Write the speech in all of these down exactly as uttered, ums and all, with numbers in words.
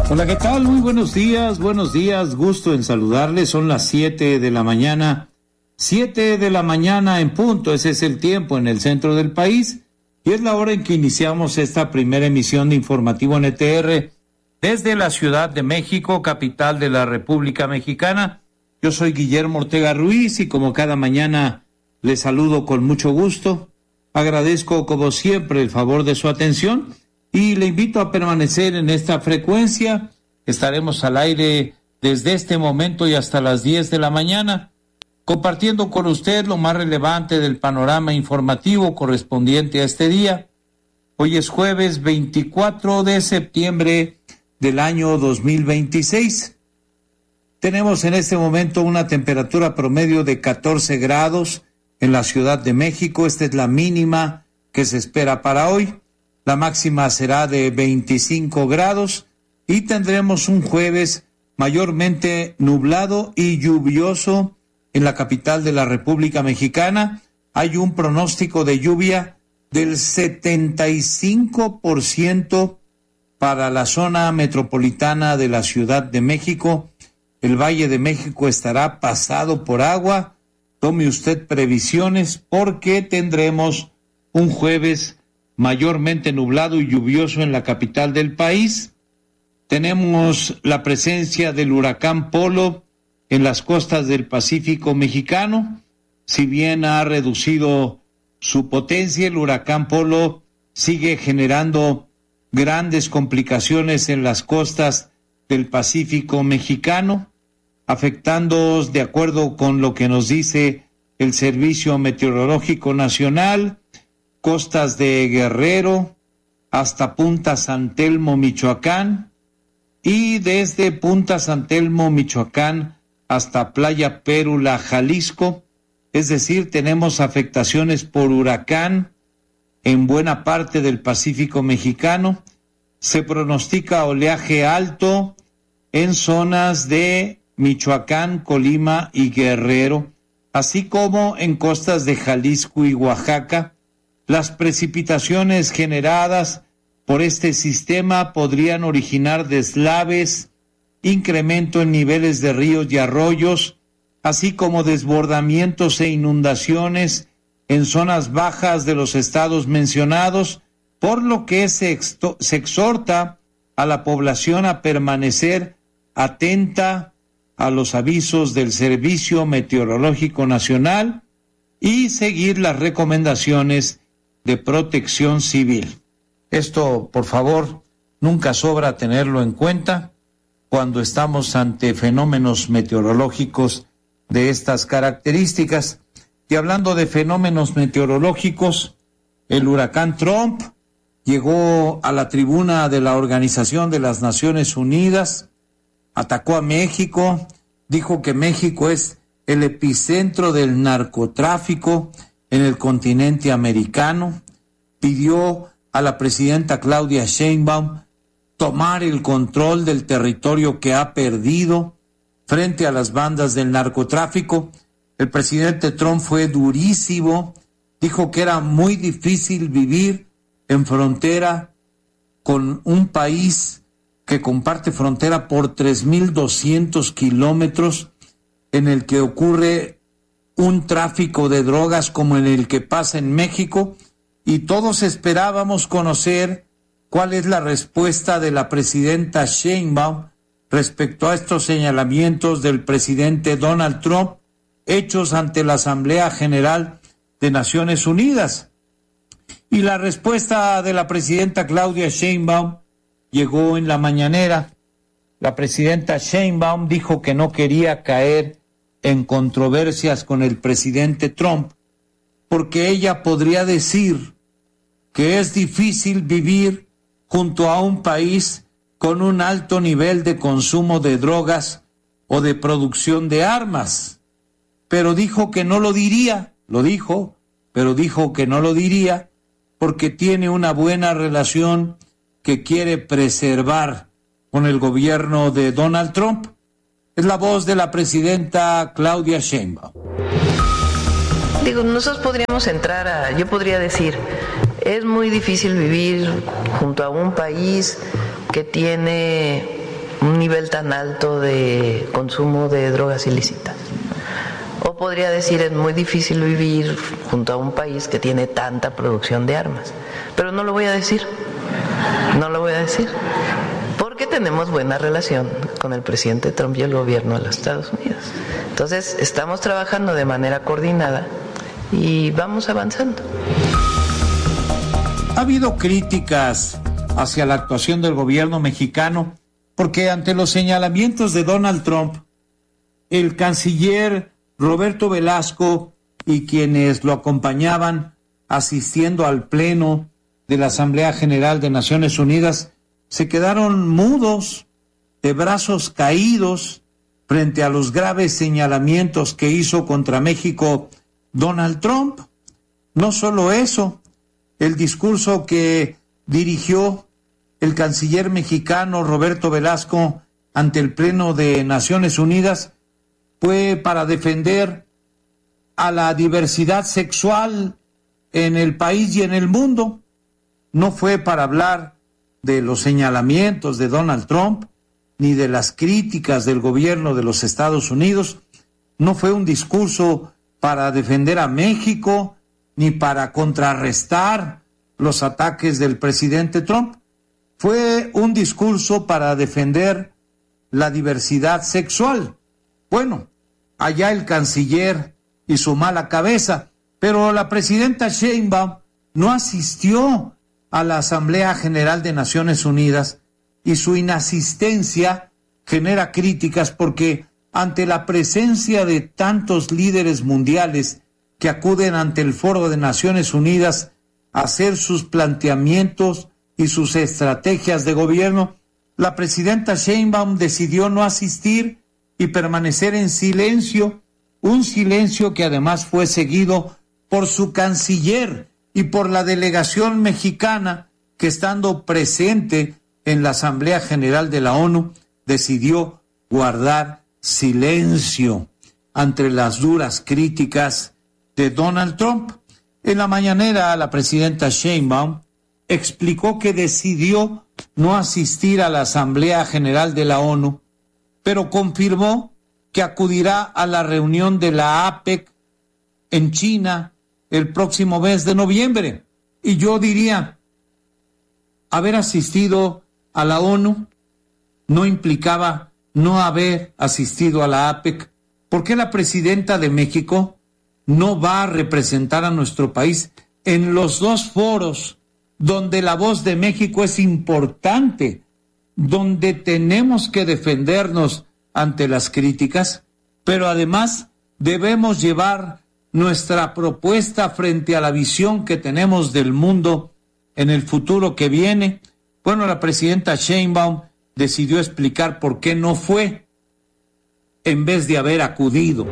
Hola, ¿qué tal? Muy buenos días, buenos días, gusto en saludarles. Son las siete de la mañana, siete de la mañana en punto, ese es el tiempo en el centro del país y es la hora en que iniciamos esta primera emisión de Informativo N T R desde la Ciudad de México, capital de la República Mexicana. Yo soy Guillermo Ortega Ruiz y como cada mañana les saludo con mucho gusto. Agradezco como siempre el favor de su atención y le invito a permanecer en esta frecuencia. Estaremos al aire desde este momento y hasta las diez de la mañana, compartiendo con usted lo más relevante del panorama informativo correspondiente a este día. Hoy es jueves veinticuatro de septiembre del año dos mil veintiséis. Tenemos en este momento una temperatura promedio de catorce grados en la Ciudad de México. Esta es la mínima que se espera para hoy. La máxima será de veinticinco grados y tendremos un jueves mayormente nublado y lluvioso en la capital de la República Mexicana. Hay un pronóstico de lluvia del setenta y cinco por ciento para la zona metropolitana de la Ciudad de México. El Valle de México estará pasado por agua. Tome usted previsiones porque tendremos un jueves mayormente nublado y lluvioso en la capital del país. Tenemos la presencia del huracán Polo en las costas del Pacífico mexicano. Si bien ha reducido su potencia, el huracán Polo sigue generando grandes complicaciones en las costas del Pacífico mexicano, afectando, de acuerdo con lo que nos dice el Servicio Meteorológico Nacional, costas de Guerrero hasta Punta San Telmo, Michoacán, y desde Punta San Telmo, Michoacán, hasta Playa Pérula, Jalisco. Es decir, tenemos afectaciones por huracán en buena parte del Pacífico mexicano. Se pronostica oleaje alto en zonas de Michoacán, Colima y Guerrero, así como en costas de Jalisco y Oaxaca. Las precipitaciones generadas por este sistema podrían originar deslaves, incremento en niveles de ríos y arroyos, así como desbordamientos e inundaciones en zonas bajas de los estados mencionados, por lo que se, exto- se exhorta a la población a permanecer atenta a los avisos del Servicio Meteorológico Nacional y seguir las recomendaciones de protección civil. Esto, por favor, nunca sobra tenerlo en cuenta cuando estamos ante fenómenos meteorológicos de estas características. Y hablando de fenómenos meteorológicos, el huracán Trump llegó a la tribuna de la Organización de las Naciones Unidas, atacó a México, dijo que México es el epicentro del narcotráfico en el continente americano, pidió a la presidenta Claudia Sheinbaum tomar el control del territorio que ha perdido frente a las bandas del narcotráfico. El presidente Trump fue durísimo, dijo que era muy difícil vivir en frontera con un país que comparte frontera por tres mil doscientos kilómetros, en el que ocurre un tráfico de drogas como en el que pasa en México, y todos esperábamos conocer cuál es la respuesta de la presidenta Sheinbaum respecto a estos señalamientos del presidente Donald Trump hechos ante la Asamblea General de Naciones Unidas. Y la respuesta de la presidenta Claudia Sheinbaum llegó en la mañanera. La presidenta Sheinbaum dijo que no quería caer en controversias con el presidente Trump, porque ella podría decir que es difícil vivir junto a un país con un alto nivel de consumo de drogas o de producción de armas. Pero dijo que no lo diría, lo dijo, pero dijo que no lo diría porque tiene una buena relación que quiere preservar con el gobierno de Donald Trump. Es la voz de la presidenta Claudia Sheinbaum. Digo, nosotros podríamos entrar a, yo podría decir, es muy difícil vivir junto a un país que tiene un nivel tan alto de consumo de drogas ilícitas. O podría decir, es muy difícil vivir junto a un país que tiene tanta producción de armas. Pero no lo voy a decir, no lo voy a decir, porque tenemos buena relación con el presidente Trump y el gobierno de los Estados Unidos. Entonces, estamos trabajando de manera coordinada y vamos avanzando. Ha habido críticas hacia la actuación del gobierno mexicano porque ante los señalamientos de Donald Trump, el canciller Roberto Velasco y quienes lo acompañaban asistiendo al pleno de la Asamblea General de Naciones Unidas se quedaron mudos, de brazos caídos, frente a los graves señalamientos que hizo contra México Donald Trump. No solo eso, el discurso que dirigió el canciller mexicano Roberto Velasco ante el Pleno de Naciones Unidas fue para defender a la diversidad sexual en el país y en el mundo. No fue para hablar de los señalamientos de Donald Trump ni de las críticas del gobierno de los Estados Unidos. No fue un discurso para defender a México ni para contrarrestar los ataques del presidente Trump. Fue un discurso para defender la diversidad sexual. Bueno, allá el canciller y su mala cabeza, pero la presidenta Sheinbaum no asistió a la Asamblea General de Naciones Unidas y su inasistencia genera críticas porque ante la presencia de tantos líderes mundiales que acuden ante el Foro de Naciones Unidas a hacer sus planteamientos y sus estrategias de gobierno, la presidenta Sheinbaum decidió no asistir y permanecer en silencio, un silencio que además fue seguido por su canciller y por la delegación mexicana que, estando presente en la Asamblea General de la ONU, decidió guardar silencio ante las duras críticas de Donald Trump. En la mañanera, la presidenta Sheinbaum explicó que decidió no asistir a la Asamblea General de la ONU, pero confirmó que acudirá a la reunión de la APEC en China el próximo mes de noviembre. Y yo diría, haber asistido a la ONU no implicaba no haber asistido a la APEC. ¿Por qué la presidenta de México no va a representar a nuestro país en los dos foros donde la voz de México es importante, donde tenemos que defendernos ante las críticas, pero además debemos llevar nuestra propuesta frente a la visión que tenemos del mundo en el futuro que viene? Bueno, la presidenta Sheinbaum decidió explicar por qué no fue, en vez de haber acudido.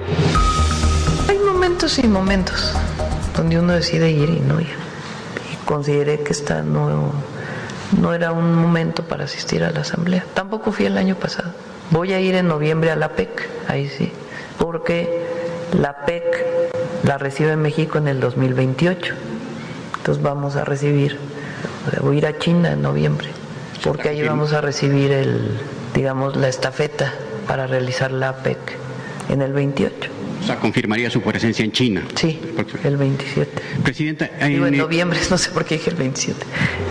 Hay momentos y momentos donde uno decide ir y no ir. Y consideré que esta no, no era un momento para asistir a la asamblea. Tampoco fui el año pasado. Voy a ir en noviembre a la APEC, ahí sí, porque la APEC la recibe México en el dos mil veintiocho. Entonces vamos a recibir, voy a ir a China en noviembre, porque ahí vamos a recibir el, digamos, la estafeta para realizar la APEC en el veintiocho. O sea, confirmaría su presencia en China. Sí, el veintisiete. Presidenta, en, Digo, en noviembre, no sé por qué dije el veintisiete.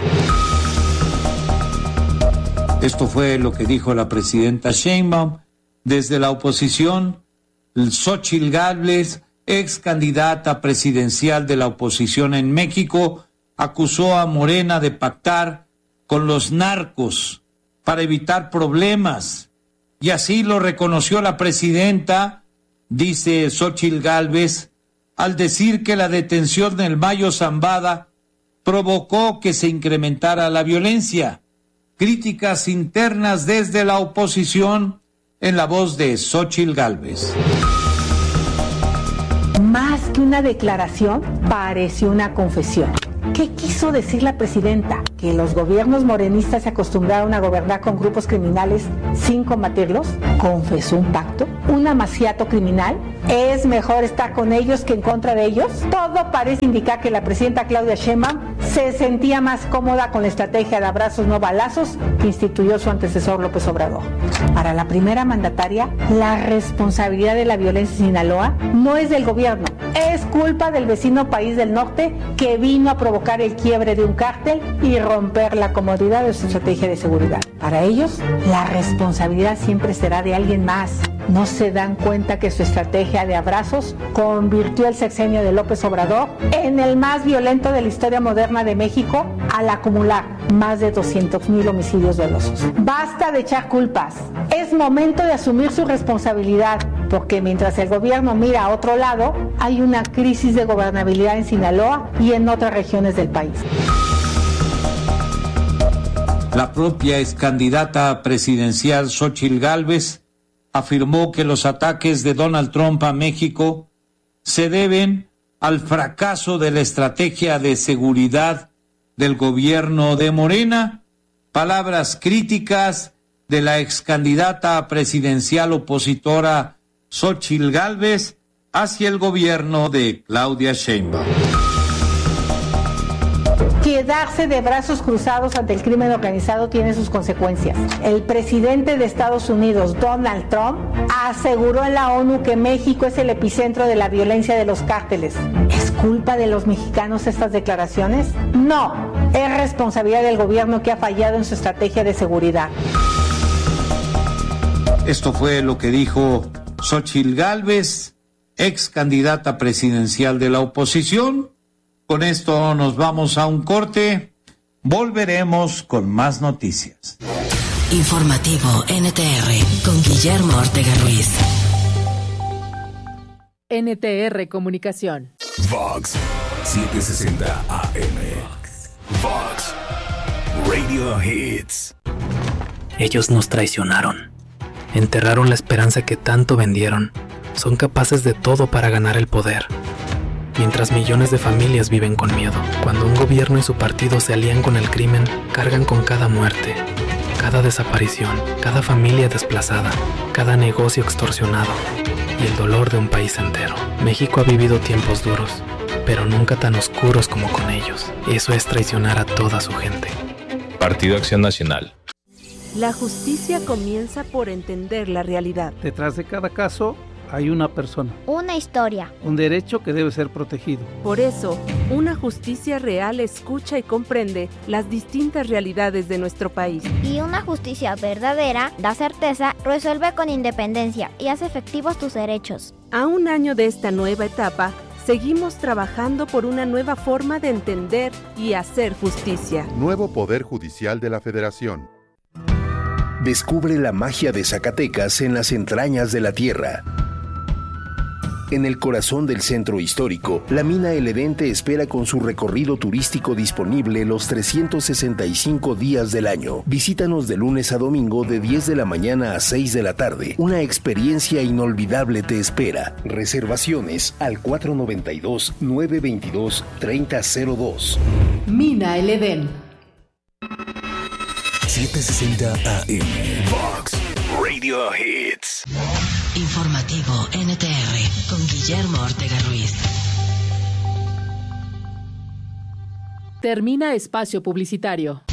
Esto fue lo que dijo la presidenta Sheinbaum. Desde la oposición, Xóchitl Gálvez, ex candidata presidencial de la oposición en México, acusó a Morena de pactar con los narcos para evitar problemas. Y así lo reconoció la presidenta, dice Xóchitl Gálvez, al decir que la detención del Mayo Zambada provocó que se incrementara la violencia. Críticas internas desde la oposición en la voz de Xóchitl Gálvez. Más que una declaración, parece una confesión. ¿Qué quiso decir la presidenta? ¿Que los gobiernos morenistas se acostumbraron a gobernar con grupos criminales sin combatirlos? ¿Confesó un pacto? ¿Un amaciato criminal? ¿Es mejor estar con ellos que en contra de ellos? Todo parece indicar que la presidenta Claudia Sheinbaum se sentía más cómoda con la estrategia de abrazos no balazos que instituyó su antecesor López Obrador. Para la primera mandataria, la responsabilidad de la violencia en Sinaloa no es del gobierno, es culpa del vecino país del norte que vino a provocar el quiebre de un cártel y romper la comodidad de su estrategia de seguridad. Para ellos, la responsabilidad siempre será de alguien más. No se dan cuenta que su estrategia de abrazos convirtió el sexenio de López Obrador en el más violento de la historia moderna de México al acumular más de doscientos mil homicidios dolosos. Basta de echar culpas. Es momento de asumir su responsabilidad, porque mientras el gobierno mira a otro lado, hay una crisis de gobernabilidad en Sinaloa y en otras regiones del país. La propia excandidata presidencial Xóchitl Gálvez afirmó que los ataques de Donald Trump a México se deben al fracaso de la estrategia de seguridad del gobierno de Morena. Palabras críticas de la excandidata presidencial opositora Xóchitl Gálvez hacia el gobierno de Claudia Sheinbaum. Quedarse de brazos cruzados ante el crimen organizado tiene sus consecuencias. El presidente de Estados Unidos, Donald Trump, aseguró en la ONU que México es el epicentro de la violencia de los cárteles. ¿Es culpa de los mexicanos estas declaraciones? No, es responsabilidad del gobierno que ha fallado en su estrategia de seguridad. Esto fue lo que dijo Xóchitl Gálvez, ex candidata presidencial de la oposición. Con esto nos vamos a un corte. Volveremos con más noticias. Informativo N T R con Guillermo Ortega Ruiz. N T R Comunicación. Vox setecientos sesenta A M. Vox Radio Hits. Ellos nos traicionaron. Enterraron la esperanza que tanto vendieron. Son capaces de todo para ganar el poder. Mientras millones de familias viven con miedo, cuando un gobierno y su partido se alían con el crimen, cargan con cada muerte, cada desaparición, cada familia desplazada, cada negocio extorsionado y el dolor de un país entero. México ha vivido tiempos duros, pero nunca tan oscuros como con ellos. Eso es traicionar a toda su gente. Partido Acción Nacional. La justicia comienza por entender la realidad. Detrás de cada caso hay una persona, una historia, un derecho que debe ser protegido. Por eso, una justicia real escucha y comprende las distintas realidades de nuestro país. Y una justicia verdadera da certeza, resuelve con independencia y hace efectivos tus derechos. A un año de esta nueva etapa, seguimos trabajando por una nueva forma de entender y hacer justicia. Nuevo Poder Judicial de la Federación. Descubre la magia de Zacatecas en las entrañas de la tierra. En el corazón del centro histórico, la mina El Edén te espera con su recorrido turístico disponible los trescientos sesenta y cinco días del año. Visítanos de lunes a domingo de diez de la mañana a seis de la tarde. Una experiencia inolvidable te espera. Reservaciones al cuatro nueve dos, nueve dos dos, tres cero cero dos. Mina El Edén. setecientos sesenta A M. Vox Radio Hits. Informativo N T R con Guillermo Ortega Ruiz. Termina espacio publicitario.